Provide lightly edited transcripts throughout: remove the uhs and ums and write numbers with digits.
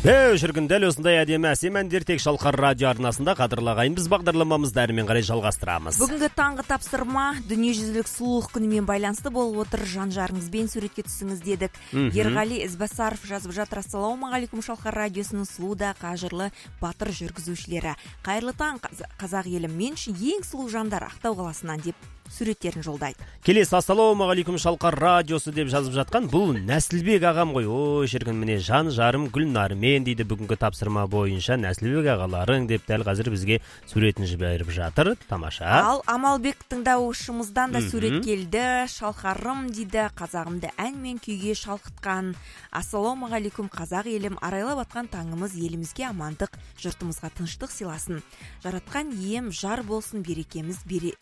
Шіркін дәл осындай әдемі әсем әндер тек Шалқар радио арнасында қадірлағайын біз бағдарламамызды әрмен қарай жалғастырамыз. Бүгінгі таңғы тапсырма дүниежүзілік сұлулық күнімен байланысты болып отыр. Жан-жарыңызбен суретке түсіңіз дедік. Ерғали Ізбасаров жазып жатыр. Ассалаумағалейкум, Шалқар радиосының сұлу да қажырлы батыр жүргізушілері. Қайырлы таң, қазақ елім, мен үшін ең сұлу жандар Ақтау қаласынан деп суреттерін жолдайды. Келесі ассалаумағалейкум Шалқар радиосы деп жазып жатқан бұл Нәсілбек ағам ғой. Ой, шіркін, міне жан жарым Гүлнармен дейді. Бүгінгі тапсырма бойынша Нәсілбек ағаларың деп дәл қазір бізге суретін жіберіп жатыр. Тамаша. Ал Амалбек тыңдаушымыздан да сурет келді. Шалқарым дейді, қазағымды ән мен күйге шалқытқан. Ассалаумағалейкум қазақ елім, арайлап атқан таңымыз елімізге амандық, жұртымызға тыныштық сыйласын. Жаратқан ием жар болсын, берекеміз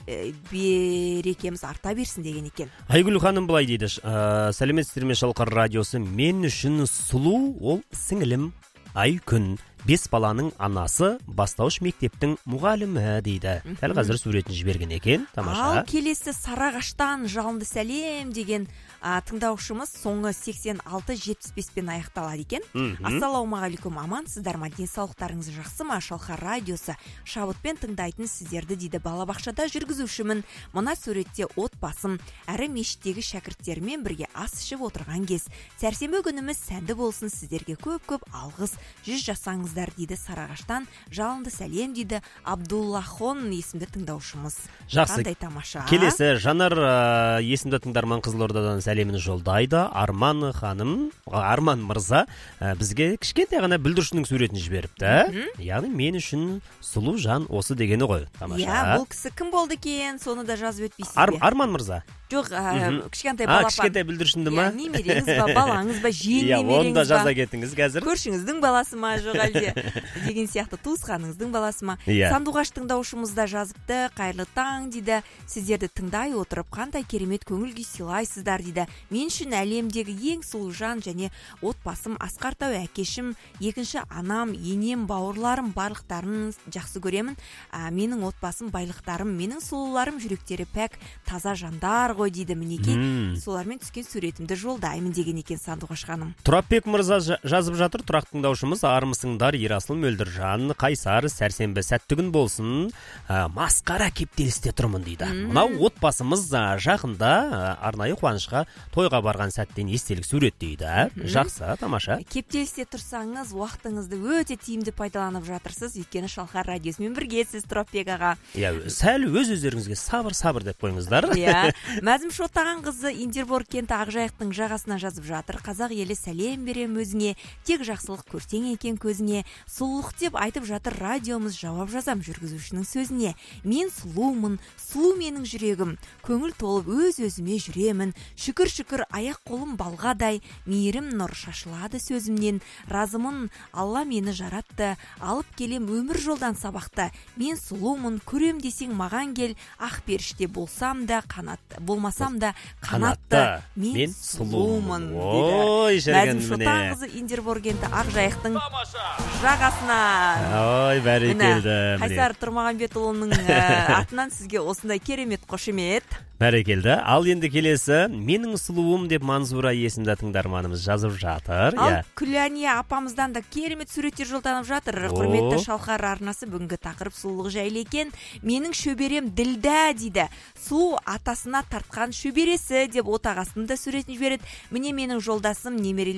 арта берсін деген екен. Айгүл ханым былай дейді. Сәлеметсіздер ме Шалқар радиосы, мен үшін сұлу ол сіңілім Айкүн. 5 баланың анасы, бастауыш мектептің мұғалімі дейді. Дәл қазір суретін жіберген екен. Тамаша. Ал келесі Сарағаштан жалынды сәлем деген тыңдаушымыз соңғы 86-75-пен аяқталады екен. Ассалаумағалейкум, амансыздар ма, денсаулықтарыңыз жақсы ма? Шалқар радиосы шабытпен тыңдайтын сіздерді дейді. Балабақшада жүргізушімін. Мына суретте отбасым әрі мешіттегі шәкірттермен бірге ас ішіп отырған кез. Сәрсенбі күніміз сәнді болсын, сіздерге көп-көп алғыс. 100 жасаңыздар дейді. Сарағаштан жалынды сәлем дейді. Абдуллахон есімді тыңдаушымыз. Жақсы. Қандай тамаша. Келесі Жанар есімді тыңдарман Қызылордадан сәлемін жолдайды. Арман ханым, Арман мырза бізге кішкентай ғана бүлдіршіннің суретін жіберіпті. Яғни мен үшін сұлу жан осы дегені ғой. Тамаша. Иә, бұл кісі кім болды екен? Соны да жазып өтпейсіз бе? Арман мырза. Жоқ, кішкентай балапан. Кішкентай бүлдіршінді ма? Немереңіз ба, балаңыз ба, жиен немереңіз ба? Оны да жаза кетіңіз қазір. Көршіңіздің баласы ма, жоқ әлде деген сияқты туысқаныңыздың баласы ма? Сандуғаш тыңдаушымыз да жазыпты. Қайырлы таң дейді. Сіздерді тыңдай отырып, қандай керемет көңіл күй сыйлайсыздар дейді. Мен үшін әлемдегі ең сұлу жан және отбасым Асқар Тау әкешім, екінші анам, енем, бауырларым барлықтарын жақсы көремін. Менің отбасым байлықтарым, менің сұлуларым жүректері пәк, таза жандар ғой дейді. Мінекей солармен түскен суретімді жолдаймын деген екен Сандуғаш ханым. Тұрапбек мырза жазып жатыр. Тұрақ тыңдаушымыз, армысыңдар Ерасыл Мөлдіржан, Қайсар, сәрсенбі сәтті күн болсын, масқара кептелісте тұрмын дейді. Мынау отбасымыз жақында арнайы қуанышқа тойға барған сәттен естелік сурет дейді. Жақсы, тамаша. Кептелісте тұрсаңыз, уақытыңызды өте тиімді пайдаланып жатырсыз, өйткені Шалқар радиосымен біргесіз, Тұрапбек аға. Сәл өз-өздеріңізге сабыр деп қойыңыздар. Мәзім Шотаған қызы Индербор кенті Ақжайықтың жағасына жазып жатыр. Қазақ елі сәлем берем өзіңе, тек жақсылық көрсең екен көзіңе. Сұлулық деп айтып жатыр радиомыз, жауап жазам жүргізушінің сөзіне. Мен сұлумын, сұлу менің жүрегім, көңіл толып өз-өзіме жүремін. Шүкір аяқ қолым балғадай, мейірім нұр шашылады сөзімнен. Разымын, Алла мені жаратты, алып келем өмір жолдан сабақты. Мен сұлумын, көрем десең маған кел, ақ періште болсам да болмасам да қанатты, мен сұлумын дейді. Мәзім Шотан қызы Индербор кенті Ақжайықтың жағасына. Ой, бәрекелді. Қайсар Тұрмағанбетұлының атынан сізге осындай керемет қошемет. Бәрекелді. Ал енді келесі, менің сұлуым деп Манзура есімді тыңдарманымыз жазып жатыр. Ал Күләния апамыздан да керемет суреттер жолданып жатыр. Құрметті Шалқар арнасы, бүгінгі тақырып сұлулық жайлы екен. Менің шөберем Ділдә дейді. Сұлу атасына тартқан шөбересі деп отағасының да суретін жібереді. Міне менің жолдасым,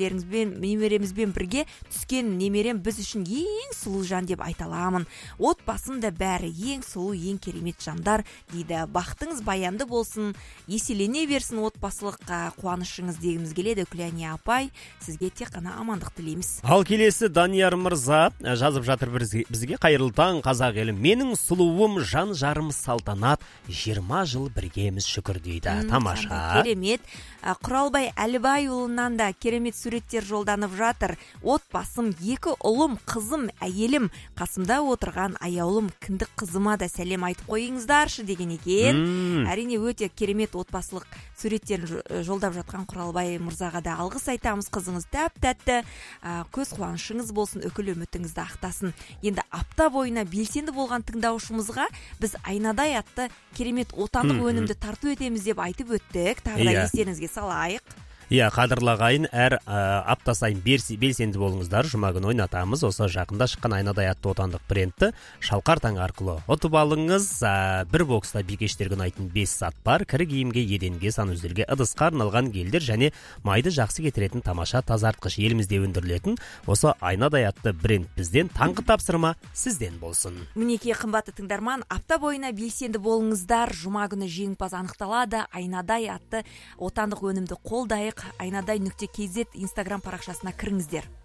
немеремізбен бірге түскен немерем біз үшін ең сұлу жан деп айталамын. Отбасым да бәрі ең сұлу, ең керемет жандар дейді. Бақытыңыз баянды болсын, еселене берсін отбасылыққа, қуанышыңыз дегіміз келеді. Күләния апай, сізге тек қана амандық тілейміз. Ал келесі Данияр мырза жазып жатыр бізге. Қайырлы таң қазақ елі, менің сұлуым жан жарым салтанат, 20 жыл біргеміз шүкір дейді. Тамаша. Керемет. Құралбай Әлібай ұлынан да керемет суреттер жолданып жатыр. Отбасым, 2 ұлым, қызым, әйелім, қасымда отырған аяулым, кіндік қызыма да сәлем айтып қойыңыздаршы деген екен. Әрине өте керемет отбасылық суреттерін жолдап жатқан Құралбай мырзаға да алғыс айтамыз. Қызыңыз тәп-тәтті, көз қуанышыңыз болсын, үкіл үмітіңізді ақтасын. Енді апта бойына белсенді болған тыңдаушымызға біз Айнадай атты керемет отандық өнімді тарту етеміз деп айтып өттік. Тағы да естеріңізге салайық. Иә, қадірлі ағайын, әр апта сайын белсенді болыңыздар. Жұма күні ойнатамыз. Осы жақында шыққан айнадай атты отандық брендті Шалқар таң арқылы ұтып алыңыз. Бір бокста бикештер күнайтын 5 сат бар. Кірі киімге, еденге, санузелге, ыдысқа арналған гельдер және майды жақсы кетіретін тамаша тазартқыш елімізде өндірілетін осы айнадай атты бренд бізден, таңғы тапсырма сізден болсын. Мінекей қымбатты тыңдарман, апта бойына белсенді болыңыздар. Жұма күні жеңімпаз анықталады. Айнадай атты отандық өнімді қолдайық. Айнадай.kz Инстаграм парақшасына кіріңіздер.